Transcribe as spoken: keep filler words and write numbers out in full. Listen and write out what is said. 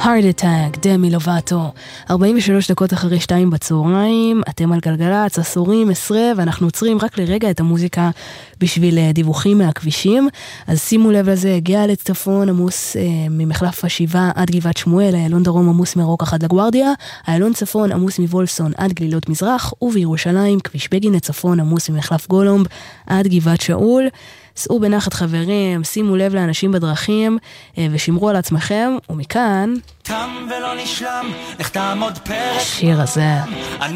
Heart Attack, דמי לובטו. ארבעים ושלוש דקות אחרי שתיים בצהריים, אתם על גלגלצ, עשורים, עשרה, ואנחנו עוצרים רק לרגע את המוזיקה בשביל דיווחים מהכבישים. אז שימו לב לזה, הגיע לצפון עמוס אה, ממחלף השבעה עד גבעת שמואל, איילון דרום עמוס מרוקח עד לגוארדיה, איילון צפון עמוס מוולפסון עד גלילות מזרח, ובירושלים כביש בגין לצפון עמוס ממחלף גולומב עד גבעת שאול. סעו בנחת חברים, שימו לב לאנשים בדרכים ושמרו על עצמכם, ומכאן תם ולא נשלם, איך תעמוד פרק השיר הזה.